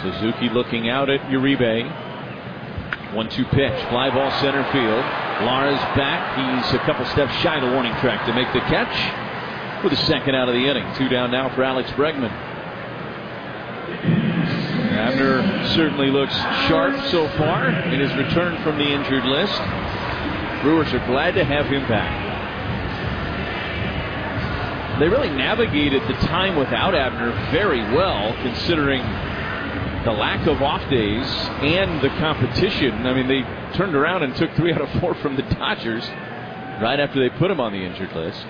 Suzuki looking out at Uribe. 1-2 pitch. Fly ball center field. Lara's back. He's a couple steps shy of the warning track to make the catch with a second out of the inning. 2 down now for Alex Bregman. Abner certainly looks sharp so far in his return from the injured list. Brewers are glad to have him back. They really navigated the time without Abner very well, considering the lack of off days and the competition. I mean, they turned around and took 3 out of 4 from the Dodgers right after they put him on the injured list.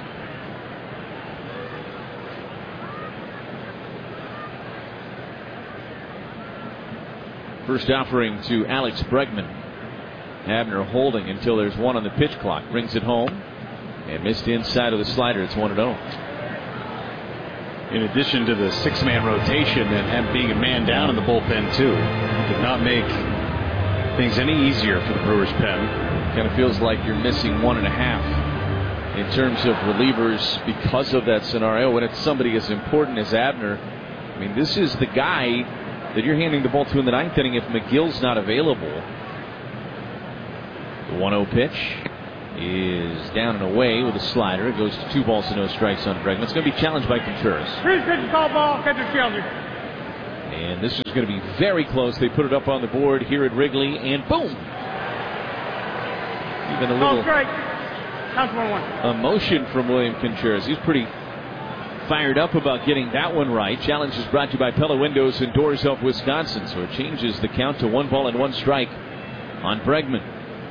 First offering to Alex Bregman. Abner holding until there's 1 on the pitch clock. Brings it home and missed inside of the slider. It's 1-0. In addition to the 6-man rotation and being a man down in the bullpen too, did not make things any easier for the Brewers pen. Kind of feels like you're missing 1.5 in terms of relievers because of that scenario. When it's somebody as important as Abner, I mean, this is the guy that you're handing the ball to in the 9th inning if McGill's not available. The 1-0 pitch is down and away with a slider. It goes to 2 balls and no strikes on Bregman. It's going to be challenged by Contreras. First pitch, call ball, catcher fielder. And this is going to be very close. They put it up on the board here at Wrigley, and boom! Even a little emotion from William Contreras. He's pretty fired up about getting that one right. Challenge is brought to you by Pella Windows and Doors of Wisconsin. So it changes the count to 1 ball and 1 strike on Bregman.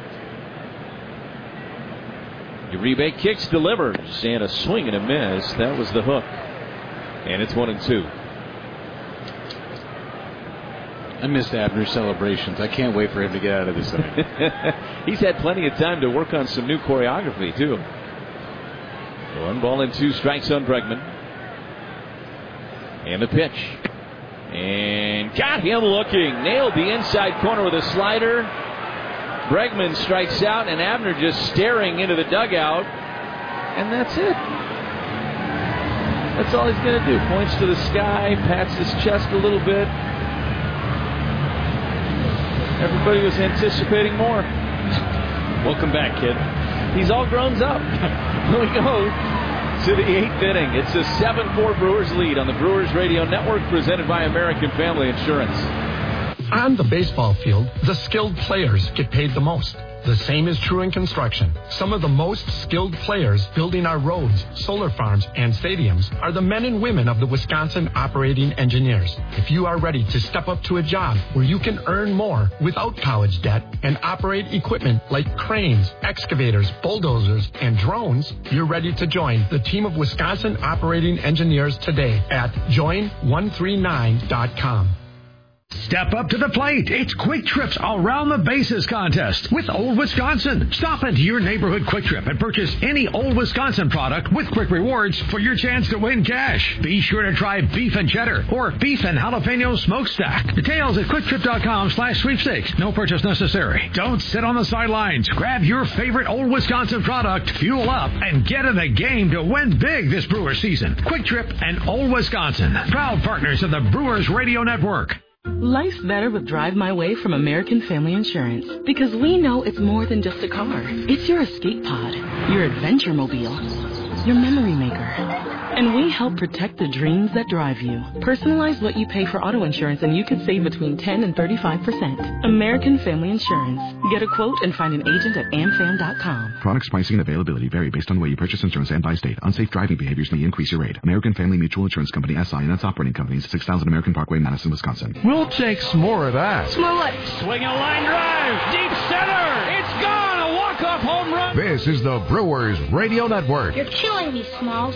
Uribe kicks, delivers, and a swing and a miss. That was the hook. And it's 1-2. I missed Abner's celebrations. I can't wait for him to get out of this inning. He's had plenty of time to work on some new choreography, too. 1 ball and 2 strikes on Bregman. And the pitch. And got him looking. Nailed the inside corner with a slider. Bregman strikes out, and Abner just staring into the dugout. And that's it. That's all he's going to do. Points to the sky, pats his chest a little bit. Everybody was anticipating more. Welcome back, kid. He's all grown up. Here we go to the 8th inning. It's a 7-4 Brewers lead on the Brewers Radio Network, presented by American Family Insurance. On the baseball field, the skilled players get paid the most. The same is true in construction. Some of the most skilled players building our roads, solar farms, and stadiums are the men and women of the Wisconsin operating engineers. If you are ready to step up to a job where you can earn more without college debt and operate equipment like cranes, excavators, bulldozers, and drones, you're ready to join the team of Wisconsin operating engineers today at join139.com. Step up to the plate. It's Quick Trips Around the Bases contest with Old Wisconsin. Stop into your neighborhood Quick Trip and purchase any Old Wisconsin product with Quick Rewards for your chance to win cash. Be sure to try beef and cheddar or beef and jalapeno smokestack. Details at quicktrip.com/sweepstakes. No purchase necessary. Don't sit on the sidelines. Grab your favorite Old Wisconsin product, fuel up, and get in the game to win big this Brewers season. Quick Trip and Old Wisconsin, proud partners of the Brewers Radio Network. Life's better with Drive My Way from American Family Insurance, because we know it's more than just a car. It's your escape pod, your adventure mobile, your memory maker. And we help protect the dreams that drive you. Personalize what you pay for auto insurance and you could save between 10 and 35%. American Family Insurance. Get a quote and find an agent at amfam.com. Products, pricing, and availability vary based on the way you purchase insurance and by state. Unsafe driving behaviors may increase your rate. American Family Mutual Insurance Company, SI, and its operating companies, 6000 American Parkway, Madison, Wisconsin. We'll take some more of that. Smollett. Swing a line drive. Deep center. It's gone. A walk-off home run. This is the Brewers Radio Network. You're killing me, Smalls.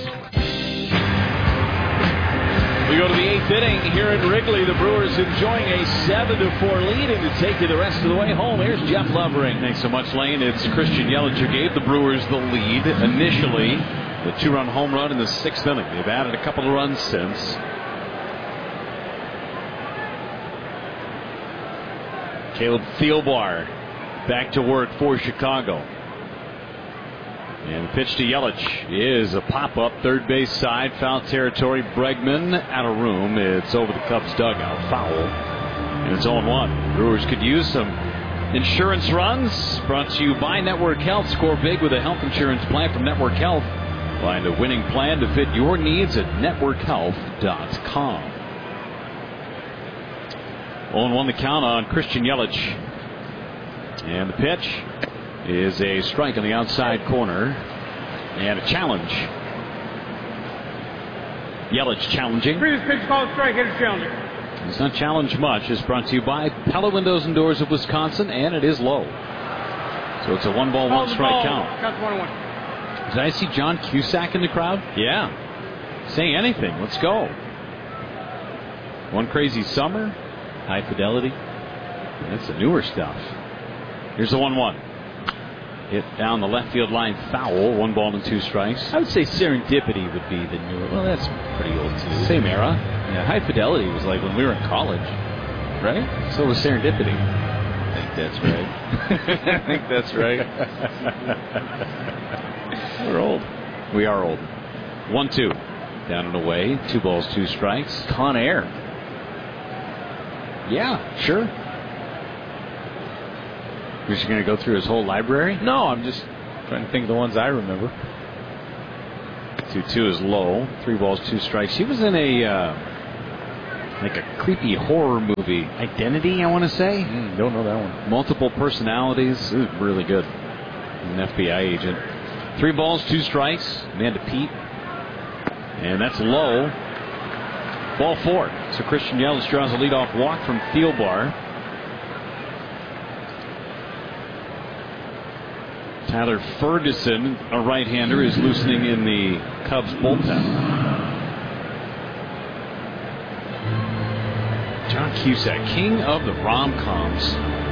We go to the 8th inning here at Wrigley. The Brewers enjoying a 7-4 lead, and to take you the rest of the way home, here's Jeff Lovering. Thanks so much, Lane. It's Christian Yelich who gave the Brewers the lead initially. The 2-run home run in the 6th inning. They've added a couple of runs since. Caleb Thielbar back to work for Chicago. And the pitch to Yelich is a pop-up, third base side, foul territory. Bregman out of room. It's over the Cubs dugout. Foul. And it's 0-1. Brewers could use some insurance runs. Brought to you by Network Health. Score big with a health insurance plan from Network Health. Find a winning plan to fit your needs at networkhealth.com. 0-1 the count on Christian Yelich. And the pitch is a strike on the outside corner. And a challenge. Yelich challenging. Previous pitch called strike, hitter challenging. It's not challenged much. It's brought to you by Pella Windows and Doors of Wisconsin, and it is low. So it's a 1-1 strike count. Count 1-1. Did I see John Cusack in the crowd? Yeah. Saying anything. Let's go. One Crazy Summer. High Fidelity. That's the newer stuff. Here's the 1-1. Hit down the left field line foul. 1-2 strikes. I would say Serendipity would be the newer. Well, that's pretty old too. Same era. Yeah, High Fidelity was like when we were in college, right? So was Serendipity. I think that's right. I think that's right. We're old. We are old. 1-2. Down and away. 2 balls, 2 strikes. Con Air. Yeah, sure. You're just going to go through his whole library? No, I'm just trying to think of the ones I remember. 2-2 is low. 3 balls, 2 strikes. He was in a like a creepy horror movie. Identity, I want to say. Don't know that one. Multiple personalities. Ooh, really good. An FBI agent. 3 balls, 2 strikes. Amanda Pete. And that's low. Ball 4. So Christian Yelich draws a leadoff walk from Thielbar. Tyler Ferguson, a right-hander, is loosening in the Cubs bullpen. John Cusack, king of the rom-coms.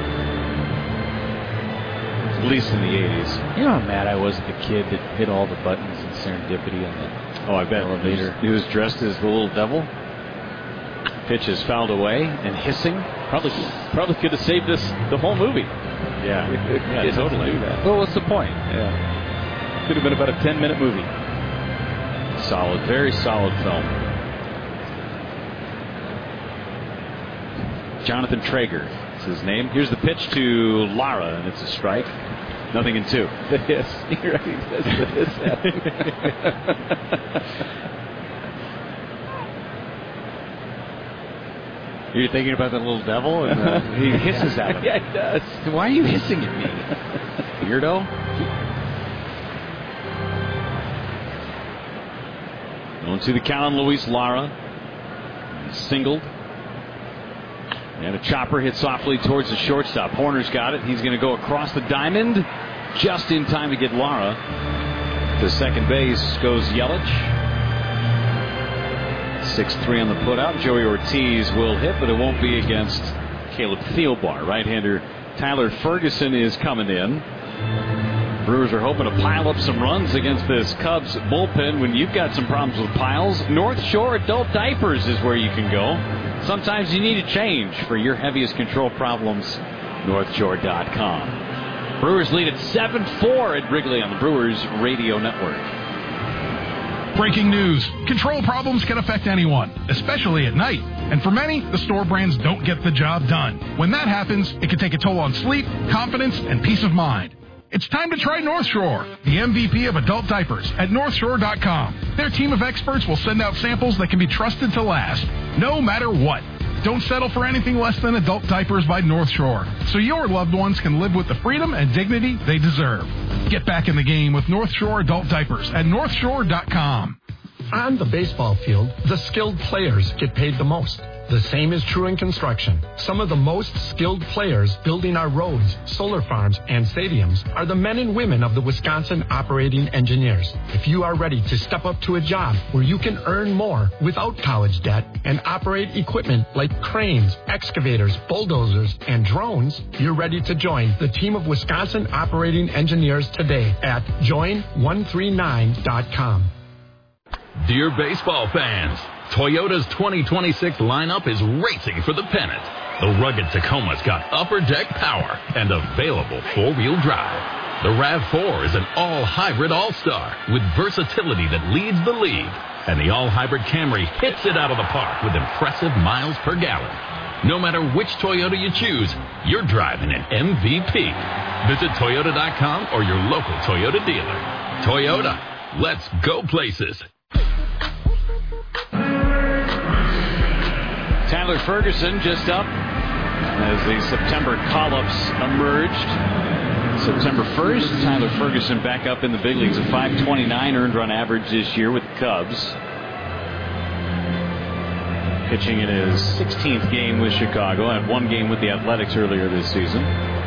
At least in the 80s. You know how mad I was at the kid that hit all the buttons in Serendipity on the I bet. elevator. He was dressed as the little devil. Pitch is fouled away and hissing. Probably could have saved us the whole movie. Yeah, totally. Do that. Well, what's the point? Yeah. Could have been about a 10-minute movie. Solid, very solid film. Jonathan Traeger is his name. Here's the pitch to Lara, and it's a strike. Nothing in 2. The hiss. You're right. That's the hiss happening. You're thinking about that little devil? And he hisses at him. Yeah, he does. Why are you hissing at me? Weirdo. Going to the count on Luis Lara. He's singled. And a chopper hit softly towards the shortstop. Horner's got it. He's going to go across the diamond just in time to get Lara. To second base goes Yelich. 6-3 on the putout. Joey Ortiz will hit, but it won't be against Caleb Thielbar. Right-hander Tyler Ferguson is coming in. Brewers are hoping to pile up some runs against this Cubs bullpen. When you've got some problems with piles, North Shore Adult Diapers is where you can go. Sometimes you need a change for your heaviest control problems. NorthShore.com. Brewers lead at 7-4 at Wrigley on the Brewers Radio Network. Breaking news. Control problems can affect anyone, especially at night. And for many, the store brands don't get the job done. When that happens, it can take a toll on sleep, confidence, and peace of mind. It's time to try North Shore, the MVP of adult diapers, at NorthShore.com. Their team of experts will send out samples that can be trusted to last, no matter what. Don't settle for anything less than adult diapers by North Shore, so your loved ones can live with the freedom and dignity they deserve. Get back in the game with North Shore Adult Diapers at NorthShore.com. On the baseball field, the skilled players get paid the most. The same is true in construction. Some of the most skilled players building our roads, solar farms, and stadiums are the men and women of the Wisconsin Operating Engineers. If you are ready to step up to a job where you can earn more without college debt and operate equipment like cranes, excavators, bulldozers, and drones, you're ready to join the team of Wisconsin Operating Engineers today at join139.com. Dear baseball fans, Toyota's 2026 lineup is racing for the pennant. The rugged Tacoma's got upper deck power and available four-wheel drive. The RAV4 is an all-hybrid all-star with versatility that leads the league. And the all-hybrid Camry hits it out of the park with impressive miles per gallon. No matter which Toyota you choose, you're driving an MVP. Visit Toyota.com or your local Toyota dealer. Toyota, let's go places. Tyler Ferguson just up as the September call-ups emerged. September 1st, Tyler Ferguson back up in the big leagues, a .529 earned run average this year with the Cubs. Pitching in his 16th game with Chicago, had one game with the Athletics earlier this season.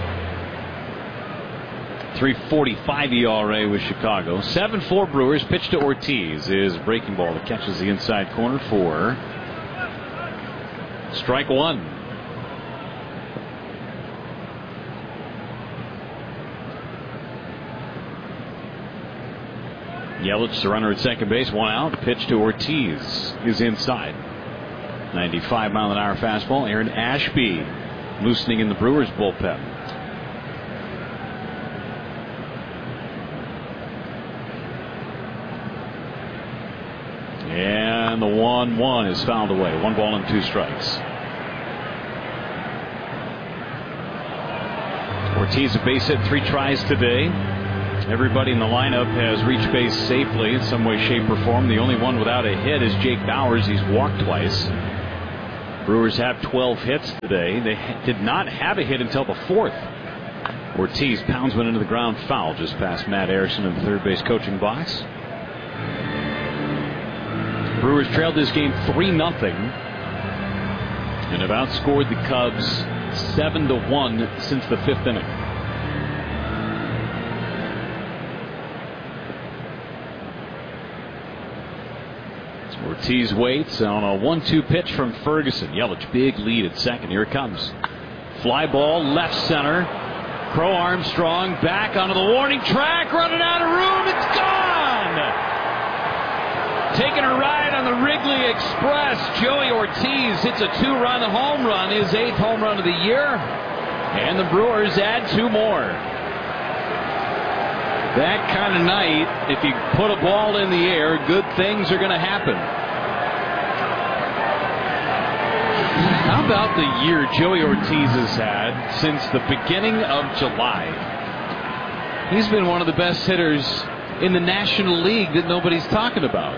3.45 ERA with Chicago. 7-4 Brewers. Pitch to Ortiz is breaking ball that catches the inside corner for strike one. Yelich, the runner at second base, one out. Pitch to Ortiz is inside. 95-mile-an-hour fastball. Aaron Ashby loosening in the Brewers bullpen. And the 1-1 is fouled away. 1 ball and 2 strikes. Ortiz a base hit 3 tries today. Everybody in the lineup has reached base safely in some way, shape, or form. The only one without a hit is Jake Bauers. He's walked twice. Brewers have 12 hits today. They did not have a hit until the 4th. Ortiz pounds one into the ground, foul just past Matt Harrison in the third base coaching box. Brewers trailed this game 3-0 and have outscored the Cubs 7-1 since the 5th inning. Ortiz waits on a 1-2 pitch from Ferguson. Yelich, big lead at second. Here it comes. Fly ball, left center. Crow Armstrong back onto the warning track, running out of room. It's gone! Taking a ride on the Wrigley Express. Joey Ortiz hits a 2-run home run, his 8th home run of the year. And the Brewers add 2 more. That kind of night, if you put a ball in the air, good things are going to happen. How about the year Joey Ortiz has had since the beginning of July? He's been one of the best hitters in the National League that nobody's talking about.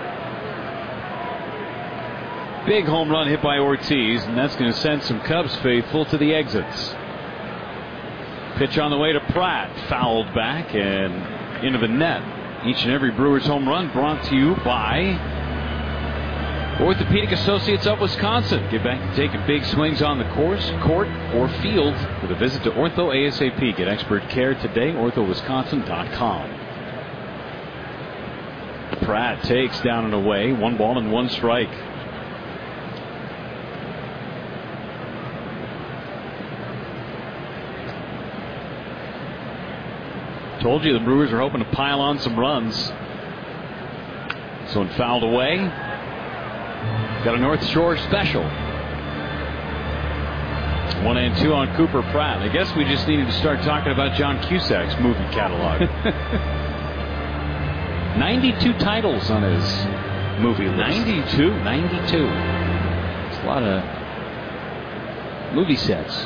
Big home run hit by Ortiz, and that's going to send some Cubs faithful to the exits. Pitch on the way to Pratt, fouled back and into the net. Each and every Brewers home run brought to you by Orthopedic Associates of Wisconsin. Get back to taking big swings on the court, or field with a visit to Ortho ASAP. Get expert care today. OrthoWisconsin.com. Pratt takes down and away. 1 ball and 1 strike. Told you the Brewers are hoping to pile on some runs. So fouled away. Got a North Shore special. 1-2 on Cooper Pratt. I guess we just needed to start talking about John Cusack's movie catalog. 92 titles on his movie list. 92. It's a lot of movie sets.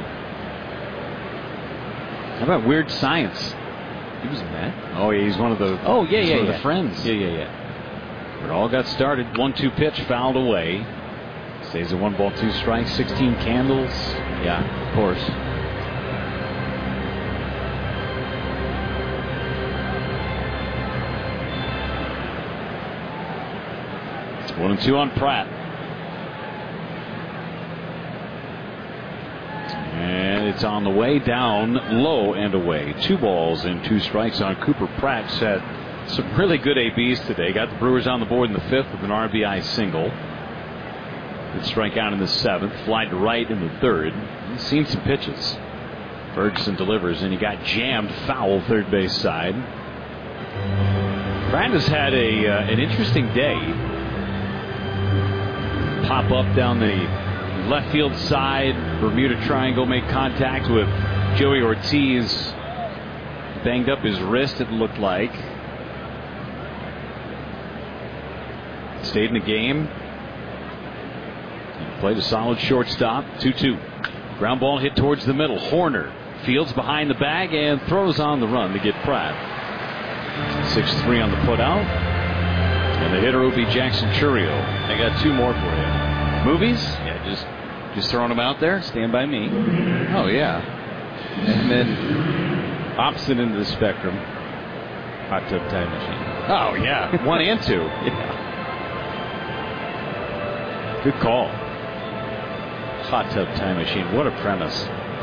How about Weird Science? He was in that. Oh, yeah, he's one of the. Oh, yeah, one of the friends. Yeah. It all got started. 1-2 pitch, fouled away. Stays at 1 ball, 2 strikes, 16 candles. Yeah, of course. It's 1-2 on Pratt. And it's on the way down low and away. 2 balls and 2 strikes on Cooper Pratt. Set some really good ABs today. Got the Brewers on the board in the 5th with an RBI single. Good strikeout in the 7th. Fly to right in the 3rd. He's seen some pitches. Ferguson delivers, and he got jammed foul third base side. Pratt has had an interesting day. Pop up down the left field side. Bermuda Triangle make contact with Joey Ortiz. Banged up his wrist, it looked like. Stayed in the game. Played a solid shortstop. 2-2. Ground ball hit towards the middle. Horner fields behind the bag and throws on the run to get Pratt. 6-3 on the putout. And the hitter will be Jackson Churio. I got 2 more for you. Movies? Yeah, just throwing them out there. Stand By Me. Oh, yeah. And then opposite end of the spectrum, Hot Tub Time Machine. Oh, yeah. 1 and 2. Yeah. Good call. Hot Tub Time Machine. What a premise.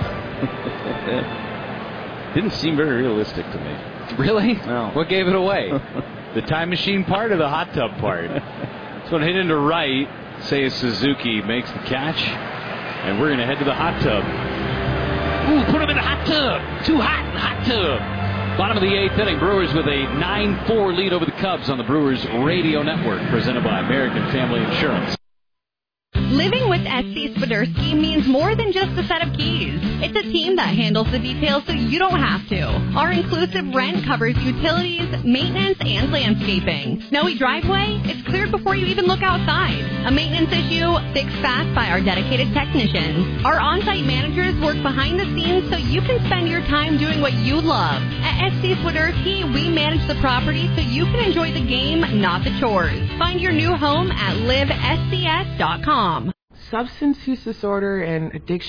Didn't seem very realistic to me. Really? No. What gave it away? The time machine part or the hot tub part? This one hit into right. Seiya Suzuki makes the catch. And we're going to head to the hot tub. Ooh, put him in the hot tub. Too hot in the hot tub. Bottom of the 8th inning. Brewers with a 9-4 lead over the Cubs on the Brewers Radio Network. Presented by American Family Insurance. Living with SC Swiderski means more than just a set of keys. It's a team that handles the details so you don't have to. Our inclusive rent covers utilities, maintenance, and landscaping. Snowy driveway? It's cleared before you even look outside. A maintenance issue? Fixed fast by our dedicated technicians. Our on-site managers work behind the scenes so you can spend your time doing what you love. At SC Swiderski, we manage the property so you can enjoy the game, not the chores. Find your new home at livescs.com. Substance use disorder and addiction